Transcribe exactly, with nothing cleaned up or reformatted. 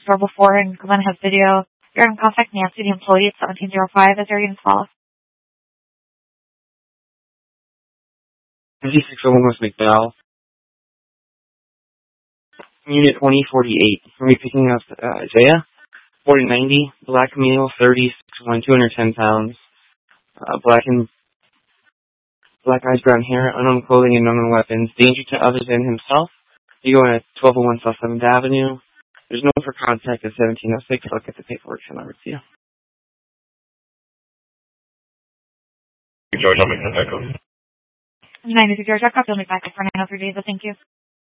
store before and Glenn has video. You're going to contact Nancy, the employee, at seventeen oh five. Is there going to follow? fifty-six oh one West McDowell. Unit twenty forty-eight. We're going to be picking up uh, Isaiah. forty ninety. Black male, thirty, six one, two hundred ten pounds. Uh, black and black eyes, brown hair, unknown clothing, and unknown weapons. Danger to others and himself. You go at twelve oh one South seventh Avenue. There's no for contact at seventeen oh six. I'll get the paperwork sent over to you. George, I'll make that echo. ninety-two George, I've got to make back up for nine oh three days, but thank you.